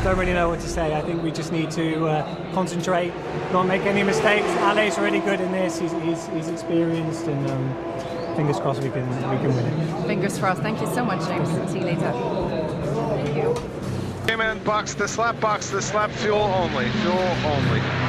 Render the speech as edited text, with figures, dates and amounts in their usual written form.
don't really know what to say. I think we just need to concentrate, not make any mistakes. Ale's really good in this. He's experienced, and fingers crossed we can win it. Fingers crossed. Thank you so much, James. See you later. Thank you. Okay, man, the slap fuel only. Fuel only.